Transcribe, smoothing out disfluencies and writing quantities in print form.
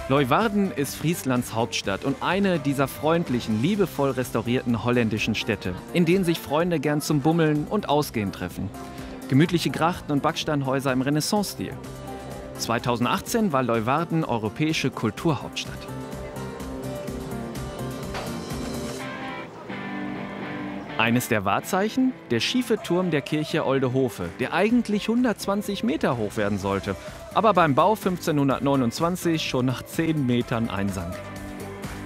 Leeuwarden ist Frieslands Hauptstadt und eine dieser freundlichen, liebevoll restaurierten holländischen Städte, in denen sich Freunde gern zum Bummeln und Ausgehen treffen. Gemütliche Grachten und Backsteinhäuser im Renaissance-Stil. 2018 war Leeuwarden europäische Kulturhauptstadt. Eines der Wahrzeichen? Der schiefe Turm der Kirche Oldehofe, der eigentlich 120 Meter hoch werden sollte, aber beim Bau 1529 schon nach 10 Metern einsank.